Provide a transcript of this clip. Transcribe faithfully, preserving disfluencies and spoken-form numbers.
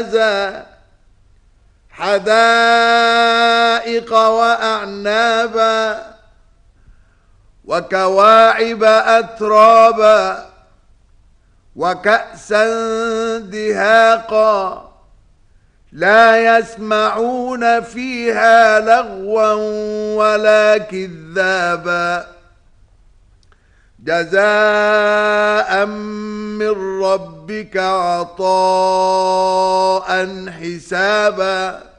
حدائق وأعنابا وكواعب أترابا وكأسا دهاقا لا يسمعون فيها لغوا ولا كذابا جزاء من ربك عطاء حسابا